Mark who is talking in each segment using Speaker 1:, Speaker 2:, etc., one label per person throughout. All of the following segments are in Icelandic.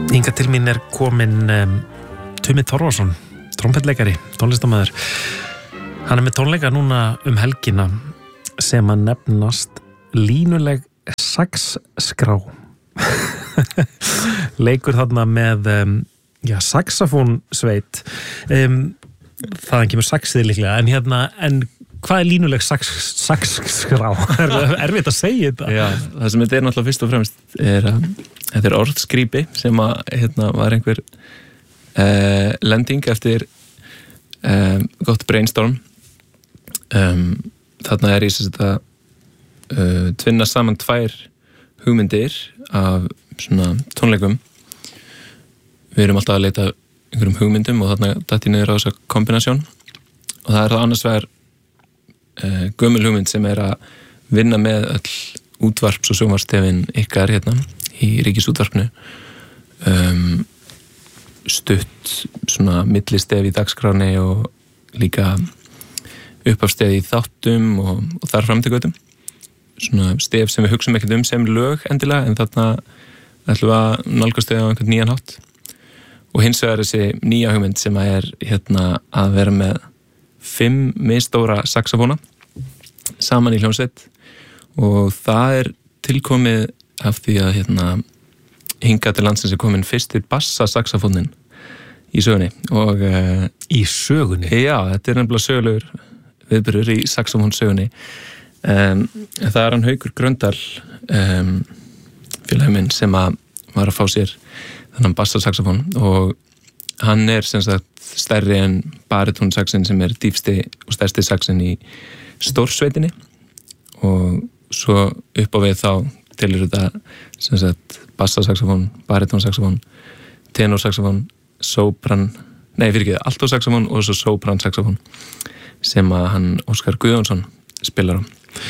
Speaker 1: Hingað til mín komin Tumi Þorvarsson, trompetleikari, tónlistarmaður. Hann með tónleika núna helgina sem að nefnast línuleg saxskrá. Leikur þarna með saxofónsveit. Þaðan kemur saxið líklega, en hvað línuleg saxskrá? Erfitt að segja þetta.
Speaker 2: Já, það sem þetta náttúrulega fyrst og fremst þetta orðskrýpi sem að var einhver lending eftir gott brainstorm. Þarna ég sem þetta tvinna saman tvær hugmyndir af svona tónleikum. Við erum alltaf að leita einhverjum hugmyndum og þarna datt ég niður á þessa kombinasjón og það það annars vegar gömul hugmynd sem að vinna með öll útvarps- og sjónvarpsstefin ykkar í Ríkisútvarpinu, stutt svona millistef í dagskráni og líka uppafstef í þáttum og þar fram til götum, svona stef sem við hugsum ekkert sem lög endilega, en þarna ætlum við að nálgast þau á einhvern nýjan hátt. Og hins vegar þessi nýja hugmynd sem að að vera með 5 misstóra saxofóna saman í hljómsveit og það tilkomið af því að hingað til landsins komin fyrsti bassasaxofónin í sögunni og
Speaker 1: í sögunni?
Speaker 2: Já, þetta nefnilega sögulegur viðburður í saxofónsögunni. Það hann Haukur Gröndal félagi minn sem að var að fá sér þannig bassasaxofón og hann sem sagt stærri en baritónsaxin sem dýpsti og stærsti saxin í stórsveitinni og svo upp á við þá telur þetta sem sagt bassasaxofón, baritónsaxofón, tenorsaxofón, altosaxofón og svo sopransaxofón sem að hann Óskar Guðjónsson spilar á.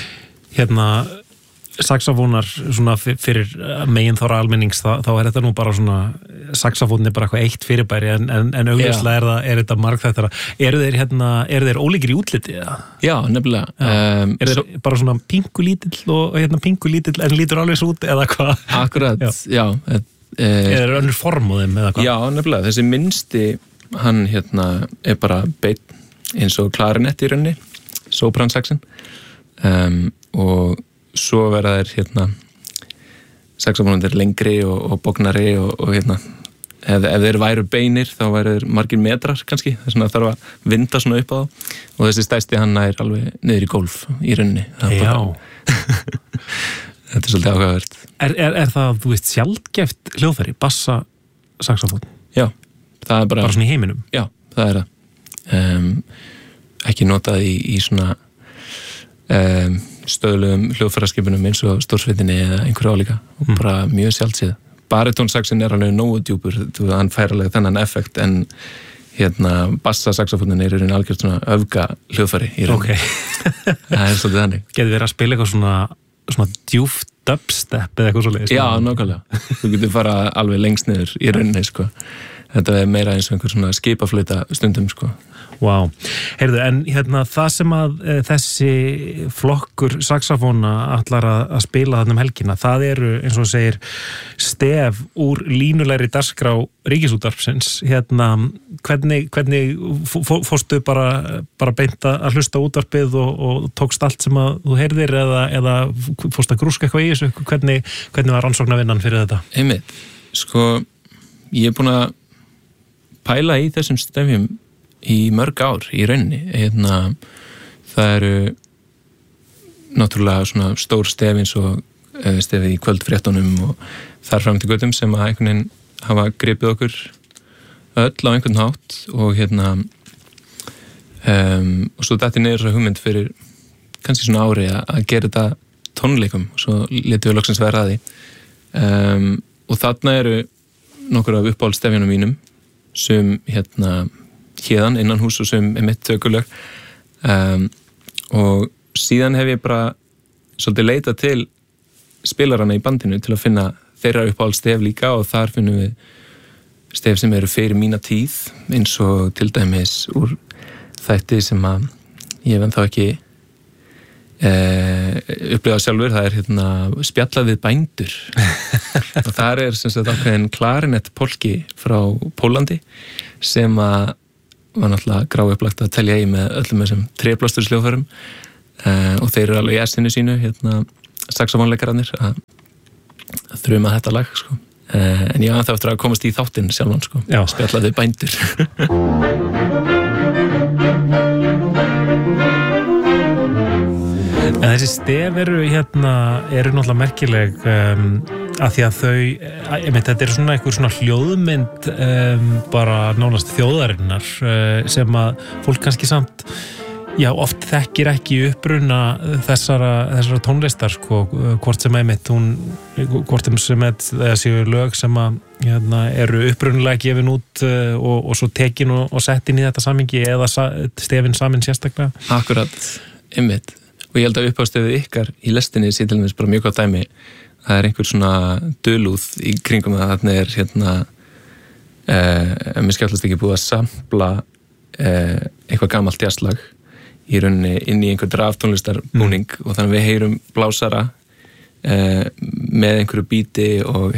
Speaker 1: Saxofónar svona fyrir megin þóra almennings þá þetta nú bara svona saxofón bara eitthvað eitt fyrirbæri en augljóslega þetta margþættara. Eru þeir ólíkir í útliti?
Speaker 2: Já, nefnilega.
Speaker 1: Þeir bara svona pingulítill og pingulítill en lítur alveg svo út eða hvað?
Speaker 2: Akkurat, já.
Speaker 1: Eða önnur form á þeim eða hvað?
Speaker 2: Já, nefnilega. Þessi minnsti hann bara beinn eins og klarinett í rauninni, sopransaxin og svo verða þeir saxofónundir lengri og bognari og ef þeir væru beinir þá væru þeir margir metrar kannski, þess að þarf að vinda svona upp á þá og þessi stærsti hann alveg niður í gólf í rauninni.
Speaker 1: Já.
Speaker 2: Þetta svolítið áhugavert.
Speaker 1: Er það, þú veist, sjaldgæft hljóðfæri, bassa saxofón?
Speaker 2: Já, það bara
Speaker 1: svona í heiminum?
Speaker 2: Já, það það. Ekki notað í svona stöðlegum hljóðfæraskipunum eins og stórsveitinni eða einhverju álíka og bara mjög sjaldséð. Baritónsaxin alveg nógu djúpur, hann fær alveg þennan effekt en bassasaxofónin í rauninni algjört svona öfga hljóðfæri í rauninni. Okay. Það svolítið þannig. Getur
Speaker 1: verið að spila eitthvað svona djúpt dubstep eða eitthvað svoleiðis?
Speaker 2: Já, nákvæmlega. Þú getur fara alveg lengst niður í rauninni, sko. Þetta meira eins og einhver svona skipaflauta stundum, sko.
Speaker 1: Vá. Heyrðu, en það sem að þessi flokkur saxofóna ætlar að spila þarna helgina, það eru, eins og segir, stef úr línulegri dagskrá Ríkisútvarpsins. Hvernig fórstu bara beint að hlusta útvarpið og tókst allt sem að þú heyrðir eða fórstu að grúska eitthvað í þessu? Hvernig var rannsóknarvinnan fyrir þetta?
Speaker 2: Einmitt, sko, ég búin að pæla í þessum stefjum í mörg ár í rauninni. Það eru náttúrulega svona stór stef eins og stefið í kvöldfréttunum og þar fram til götum sem að einhvern veginn hafa gripið okkur öll á einhvern hátt og og svo datt ég niður þessa hugmynd fyrir kannski svona ári að gera þetta tónleikum og svo letum við loksins vera að því og þarna eru nokkur af uppáhaldsstefjunum mínum sem hérðan innan hús og sem mitt tökulög og síðan hef ég bara svolítið leitað til spilarana í bandinu til að finna þeirra uppáhaldsstef líka og þar finnum við stef sem eru fyrir mína tíð eins og til dæmis úr þætti sem að ég hef ennþá ekki upplifað sjálfur, það hérna spjallað við bændur og þar sem sagt ákveðin klarinett polki frá Pólandi sem að var náttúrulega gráupplagt að telja í með öllum þessum tréblásturshljóðfærum og þeir eru alveg í essinu sínu saxofónleikararnir að þruma þetta lag sko. En ég ennþá eftir að komast í þáttinn sjálfan sko. Spjallað við bændur
Speaker 1: En þessi stef eru náttúrulega merkileg að því að þetta er svona einhver svona hljóðmynd bara nánast þjóðarinnar sem að fólk kannski samt oft þekkir ekki uppruna þessara tónlistar sko, hvort sem séu lög sem að eru upprunalega gefin út og svo tekin og sett inn í þetta samhengi eða stefin samin sérstaklega.
Speaker 2: Akkurat, einmitt. Og ég held að upphástöfið ykkar í lestinni sé til dæmis bara mjög gott dæmi. Það er einhver svona dulúð í kringum það. Þarna mér skjáttast ekki búið að sampla eitthvað gamalt jazzlag í rauninni inn í einhver draftónlistarbúning og þannig við heyrum blásara með einhverju bíti og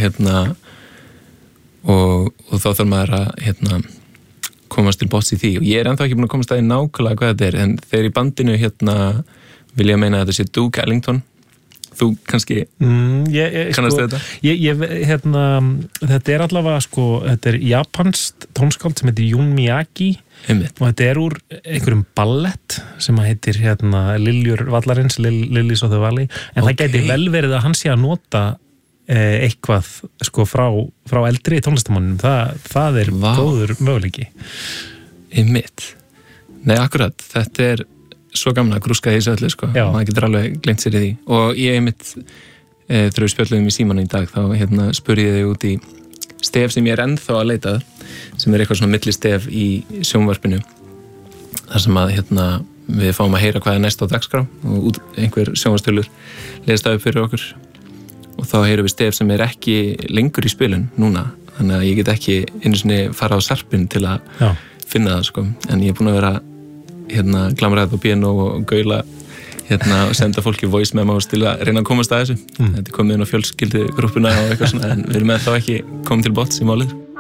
Speaker 2: og þá þarf maður að komast til botns í því og ég ennþá ekki búin að komast að því nákvæmlega hvað þetta en þegar í bandinu vil ég meina að þetta sé Duke Ellington þú kannski kannast þetta?
Speaker 1: Þetta er allavega sko, þetta er japanskt tónskáld sem heitir Jun Miyagi og þetta er úr einhverjum ballett sem heitir Liljur Vallarins, Lilies of the Valley en það gæti vel verið að hann sé að nota eitthvað sko frá eldri tónlistamannum það er góður möguleiki
Speaker 2: Einmitt. Nei, akkurat, þetta er svo gaman að grúska í þessu öllu sko. Maður getur alveg gleymt sér í því og ég einmitt þegar við spjöllum í símanum í dag þá spurði ég þig út í stef sem ég er ennþá að leita sem er eitthvað svona millistef í sjónvarpinu þar sem að við fáum að heyra hvað er næst á dagskrá og einhver sjónvarstölur lesa það upp fyrir okkur og þá heyrum við stef sem er ekki lengur í spilun núna þannig að ég get ekki einu sinni fara á sarpin til að finna það sko en ég er búin að vera glamræð og piano og gaula og senda fólki voice memos til að reyna að komast að þessu þetta er komið inn á fjölskyldugrúppuna og eitthvað svona en við erum með þá ekki komið til botns í málið